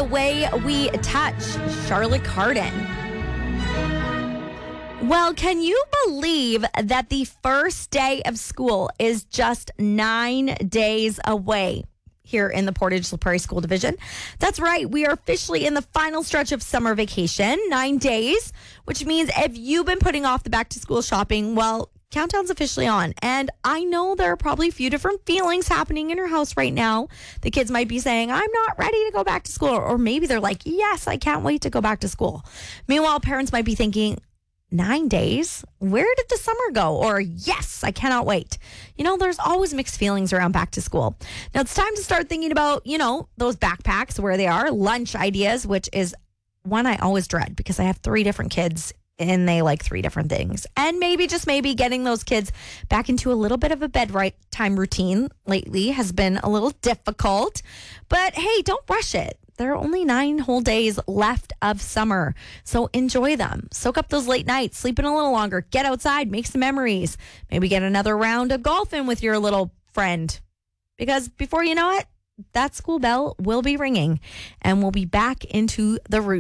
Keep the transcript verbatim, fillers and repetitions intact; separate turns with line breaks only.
way we touch, Charlotte Cardin. Well, can you believe that the first day of school is just nine days away here in the Portage La Prairie School Division? That's right. We are officially in the final stretch of summer vacation, nine days, which means if you've been putting off the back to school shopping, well, countdown's officially on. And I know there are probably a few different feelings happening in your house right now. The kids might be saying, I'm not ready to go back to school. Or maybe they're like, yes, I can't wait to go back to school. Meanwhile, parents might be thinking, nine days? Where did the summer go? Or yes, I cannot wait. You know, there's always mixed feelings around back to school. Now it's time to start thinking about, you know, those backpacks, where they are, lunch ideas, which is one I always dread because I have three different kids and they like three different things. And maybe, just maybe, getting those kids back into a little bit of a bedtime routine lately has been a little difficult. But hey, don't rush it. There are only nine whole days left of summer, so enjoy them. Soak up those late nights, sleep in a little longer, get outside, make some memories. Maybe get another round of golf in with your little friend. Because before you know it, that school bell will be ringing and we'll be back into the routine.